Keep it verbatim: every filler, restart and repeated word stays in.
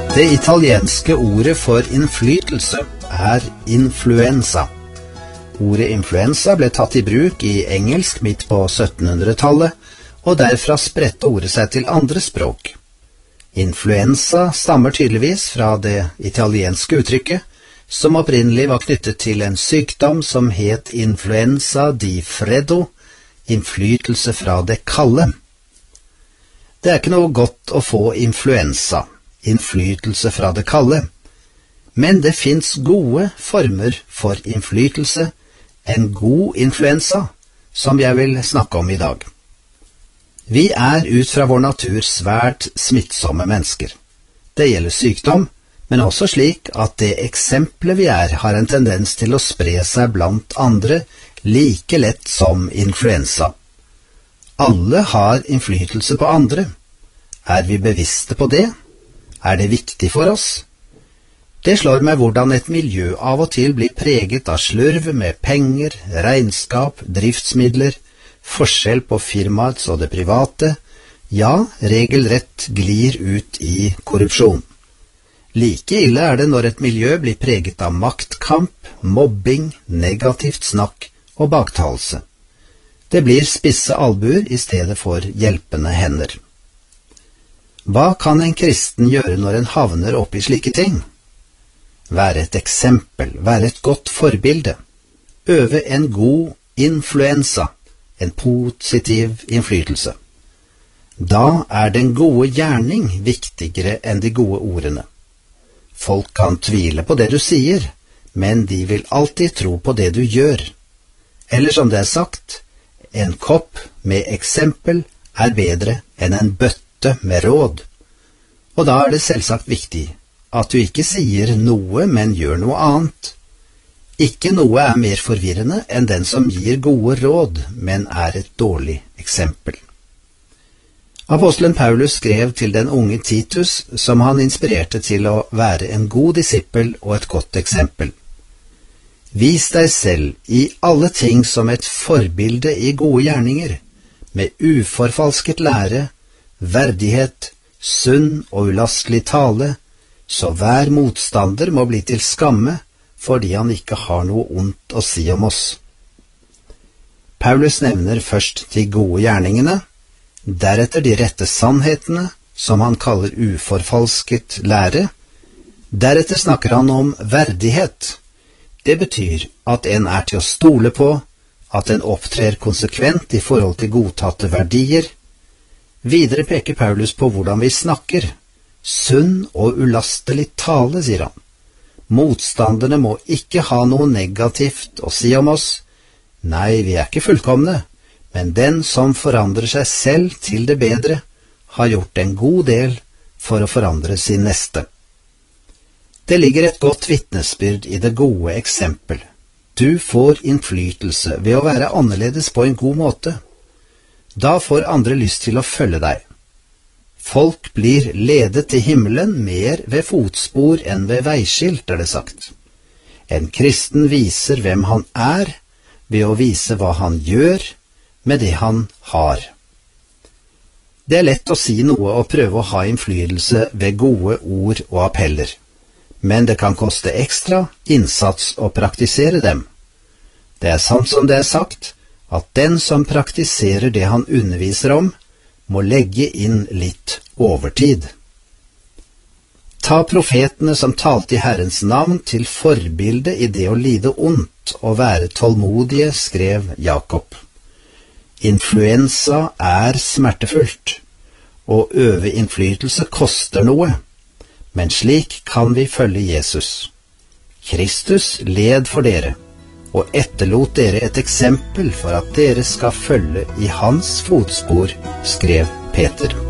Det italienske ordet for innflytelse er influenza. Ordet influensa ble tatt i bruk i engelsk midt på syttenhundretallet, og derfra spredte ordet seg til andre språk. Influensa stammer tydeligvis fra det italienske uttrykket, som opprinnelig var knyttet til en sykdom som het influenza di freddo, innflytelse fra det kalde. Det er ikke noe godt å få influensa, innflytelse fra det kalde, men det finnes gode former for innflytelse, en god influensa, som jeg vil snakke om i dag. Vi er ut fra vår natur svært smittsomme mennesker. Det gjelder sykdom, men også slik at det eksempelet vi er har en tendens til å spre seg blant andre like lett som influensa. Alle har innflytelse på andre. Er vi bevisste på det? Er det viktig for oss? Det slår meg hvordan et miljø av og til blir preget av slurv med penger, regnskap, driftsmidler, forskjell på firmaets og det private, ja, regelrett glir ut i korrupsjon. Like ille er det når et miljø blir preget av maktkamp, mobbing, negativt snakk og baktalelse. Det blir spisse albuer i stedet for hjelpende hender. Hva kan en kristen gjøre når en havner opp i slike ting? Være et eksempel, være et godt forbilde. Øve en god influensa, en positiv innflytelse. Da er den gode gjerning viktigere enn de gode ordene. Folk kan tvile på det du sier, men de vil alltid tro på det du gjør. Eller som det er sagt, en kopp med eksempel er bedre enn en bøtte med råd. Og da er det selvsagt viktig at du ikke sier noe, men gjør noe annet. Ikke noe er mer forvirrende enn den som gir gode råd, men er et dårlig eksempel. Apostelen Paulus skrev til den unge Titus, som han inspirerte til å være en god disippel og et godt eksempel. Vis deg selv i alle ting som et forbilde i gode gjerninger, med uforfalsket lære, verdighet, sunn og ulastelig tale, så hver motstander må bli til skamme, fordi han ikke har noe ondt å si om oss. Paulus nevner først de gode gjerningene, deretter de rette sannhetene, som han kaller uforfalsket lære. Deretter snakker han om verdighet. Det betyr at en er til å stole på, at en opptrer konsekvent i forhold til godtatte verdier. Videre peker Paulus på hvordan vi snakker. Sunn og ulastelig tale, sier han. Motstanderne må ikke ha noe negativt å si om oss. Nei, vi er ikke fullkomne, men den som forandrer seg selv til det bedre, har gjort en god del for å forandre sin neste. Det ligger et godt vitnesbyrd i det gode eksempel. Du får innflytelse ved å være annerledes på en god måte. Da får andre lyst til å følge deg. Folk blir ledet til himmelen mer ved fotspor enn ved veiskilt, er det sagt. En kristen viser hvem han er, ved å vise hva han gjør med det han har. Det er lett å si noe og prøve å ha innflytelse ved gode ord og appeller, men det kan koste ekstra innsats å praktisere dem. Det er sant som det er sagt, at den som praktiserer det han underviser om, må legge inn litt overtid. Ta profetene som talte i Herrens navn til forbilde i det å lide ondt og være tålmodige, skrev Jakob. Influensa er smertefullt. Å øve innflytelse koster noe, men slik kan vi følge Jesus. Kristus led for dere, og etterlot dere et eksempel for at dere skal følge i hans fotspor, skrev Peter.